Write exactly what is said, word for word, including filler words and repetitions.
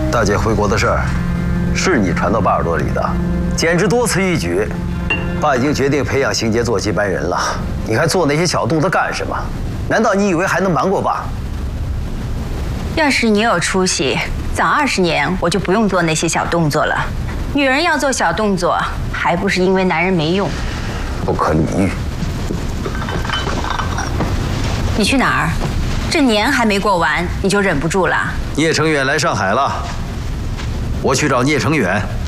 大姐回国的事儿，是你传到爸耳朵里的，简直多此一举。爸已经决定培养邢杰做接班人了，你还做那些小动作干什么？难道你以为还能瞒过爸？ 要是你有出息，早二十年我就不用做那些小动作了。女人要做小动作，还不是因为男人没用？ 不可理喻。 你去哪儿？这年还没过完，你就忍不住了？ 聂成远来上海了，我去找聂成远。